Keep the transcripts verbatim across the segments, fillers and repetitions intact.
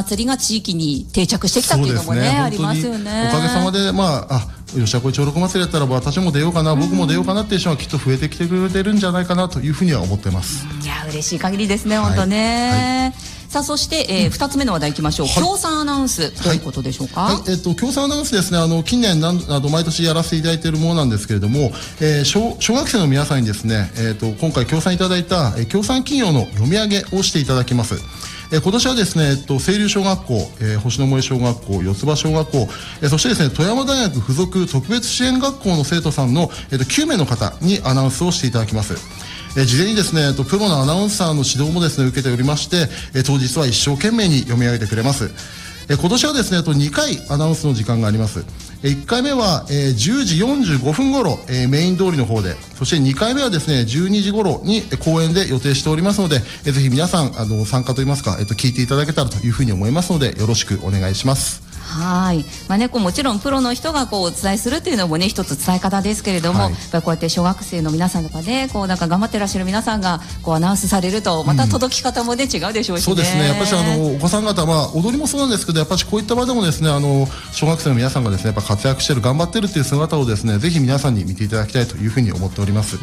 祭りが地域に定着してきたっていうのもね、ありますよね。 おかげさまで、まあ、あ吉田小一六祭りだったら私も出ようかな、僕も出ようかなっていう人がきっと増えてきてくれてるんじゃないかなというふうには思ってます。 いや嬉しい限りですね、本当ね。はい、さあそして、えー、ふたつめの話題いきましょう。協賛アナウンス、どういうことでしょうか。 はいはい、えっと協賛アナウンスですね、あの近年なんあの毎年やらせていただいているものなんですけれども、えー、小, 小学生の皆さんにですね、えー、と今回協賛いただいた、えー、協賛企業の読み上げをしていただきます。えー、今年はですね、えっと、清流小学校、えー、星の萌小学校、四つ葉小学校、えー、そしてですね、富山大学附属特別支援学校の生徒さんの、えー、ときゅうめいの方にアナウンスをしていただきます。えー、事前にですね、えっと、プロのアナウンサーの指導もですね、受けておりまして、えー、当日は一生懸命に読み上げてくれます。えー、今年はですね、えっと、にかいアナウンスの時間があります。えー、いっかいめは、えー、じゅうじよんじゅうごふん頃、えー、メイン通りの方で、そしてにかいめはですね、じゅうにじ頃に公演で予定しておりますので、えー、ぜひ皆さんあの参加といいますか、えー、と聞いていただけたらというふうに思いますので、よろしくお願いします。 はい、まあね、こうもちろんプロの人がこうお伝えするっていうのもね一つ伝え方ですけれども、はい、やっぱりこうやって小学生の皆さんとかね、こうなんか頑張ってらっしゃる皆さんがこうアナウンスされるとまた届き方もね、うん、違うでしょうしね。 そうですね、やっぱりあのお子さん方、まあ、踊りもそうなんですけど、やっぱりこういった場でもですね、あの小学生の皆さんがですねやっぱ活躍してる、頑張ってるっていう姿をですねぜひ皆さんに見ていただきたいというふうに思っております。 うん、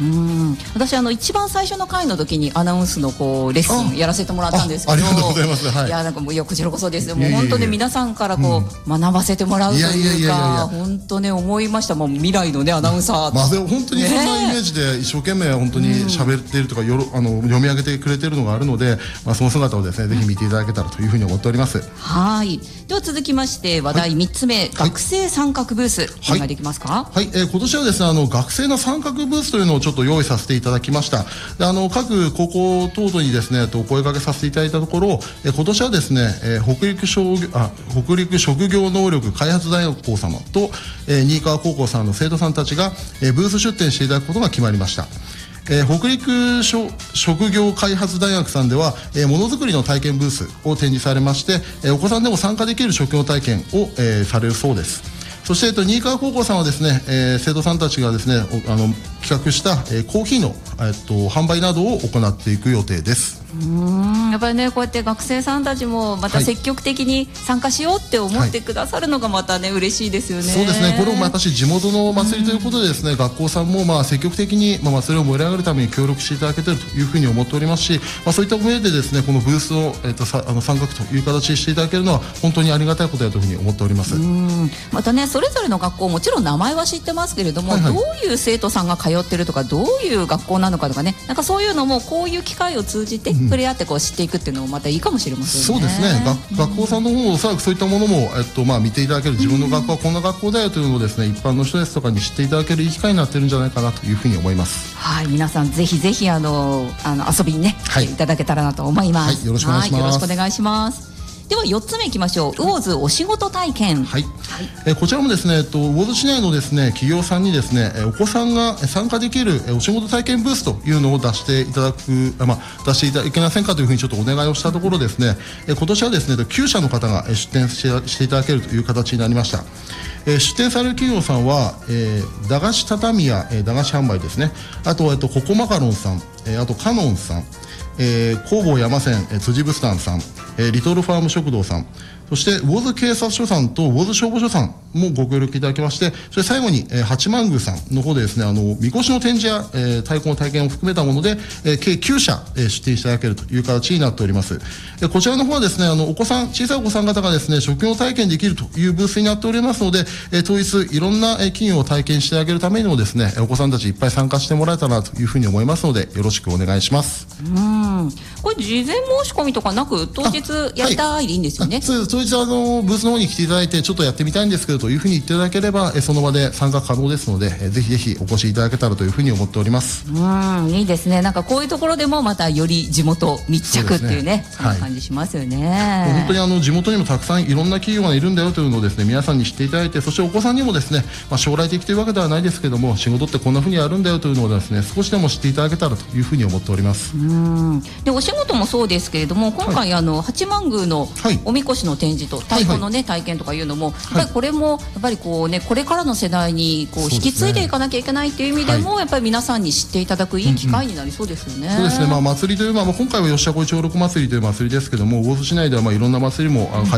私あの一番最初の回の時にアナウンスのこうレッスンやらせてもらったんですけど、 あ, ありがとうございます。はい、 いやなんかもういやこちらこそですよ。もう本当ね皆さんからこう、うん、学ばせてもらうというか、本当ね思いました。もう未来のねアナウンサー、 まあでも本当にそんなイメージで一生懸命本当に喋っているとか、よろあの読み上げてくれているのがあるので、まあ、その姿をですねぜひ見ていただけたらというふうに思っております。 はい、では続きまして話題みっつめ、はい、学生参画ブース、はい、お願いできますか。 はい、えー、今年はですねあの学生の参画ブースというのをちょっと用意させていただきました。であの各高校等々にですねお声掛けさせていただいたところ、えー、今年はですね、えー、北陸商業あ北陸職業能力開発大学校様と、えー、新川高校さんの生徒さんたちが、えー、ブース出展していただくことが決まりました。えー、北陸職業開発大学さんでは、えー、ものづくりの体験ブースを展示されまして、えー、お子さんでも参加できる職業体験を、えー、されるそうです。そして、えっと、新川高校さんはですね、えー、生徒さんたちがですねあの企画した、えー、コーヒーの、えっと、販売などを行っていく予定です。 うーんやっぱりねこうやって学生さんたちもまた積極的に参加しようって思ってくださるのがまたね、はい、嬉しいですよね。 そうですね、これも私地元の祭りということでですね、学校さんもまあ積極的に、まあ、祭りを盛り上げるために協力していただけているというふうに思っておりますし、まあ、そういった上でですねこのブースを、えー、とさあの参画という形にしていただけるのは本当にありがたいことだというふうに思っております。 うんまたねそれぞれの学校もちろん名前は知ってますけれども、はいはい、どういう生徒さんが通ってるとかどういう学校なのかとかね、なんかそういうのもこういう機会を通じて触れ合ってこう知っていくっていうのもまたいいかもしれませんね。 そうですね、学校さんの方もおそらくそういったものも、えっとまあ、見ていただける、自分の学校はこんな学校だよというのをですね、一般の人ですとかに知っていただけるいい機会になってるんじゃないかなというふうに思います。 はい、皆さんぜひぜひあのあの遊びにね、はい、来ていただけたらなと思います。 はい、よろしくお願いします。 はい、よろしくお願いします。ではよっつめいきましょう。魚津お仕事体験。 はい、はい、えこちらもですね、えっと、魚津市内のですね企業さんにですねお子さんが参加できるお仕事体験ブースというのを出していただく、まあ、出していただけませんかというふうにちょっとお願いをしたところですね、え今年はですねきゅうしゃの方が出展してしていただけるという形になりました。えー、出展される企業さんは、えー、駄菓子畳や、えー、駄菓子販売ですね、あとは、えっと、ココマカロンさん、えー、あとカノンさん、えー、工房山線、えー、辻物産さん、えー、リトルファーム食堂さん、そして魚津警察署さんと魚津消防署さんもご協力いただきまして、そして最後に、えー、八幡宮さんの方でですねあのみこしの展示や、えー、太鼓の体験を含めたもので、えー、計きゅうしゃ、えー、出展していただけるという形になっております。えー、こちらの方はですねあのお子さん小さいお子さん方がですね職業体験できるというブースになっておりますので、えー、当日いろんな、えー、企業を体験してあげるためにもですねお子さんたちいっぱい参加してもらえたらなというふうに思いますのでよろしくお願いします。 うんこれ事前申し込みとかなく当日やりたいでいいんですよね。 そう当日あのブースの方に来ていただいてちょっとやってみたいんですけどというふうに言っていただければえその場で参加可能ですのでえぜひぜひお越しいただけたらというふうに思っております。 うんいいですね。なんかこういうところでもまたより地元密着っていうねそんな感じしますよね。はい、 本当にあの地元にもたくさんいろんな企業がいるんだよというのをですね皆さんに知っていただいて、そしてお子さんにもですね、まあ、将来的というわけではないですけども仕事ってこんなふうにやるんだよというのをですね少しでも知っていただけたらというふうに思っております。 うんでお仕事もそうですけれども今回、はい、あの八幡宮のおみこしの展示と太鼓の、ねはいはい、体験とかいうのも、やっぱりこれもやっぱりこう、ね、これからの世代にこう引き継いでいかなきゃいけないという意味でも、はい、やっぱり皆さんに知っていただくいい機会になりそうですよね。うんうん、 そうですね、まあ、祭りという、まあ、今回は吉田小一応六祭りという祭りですけども魚津市内ではまあいろんな祭りもあの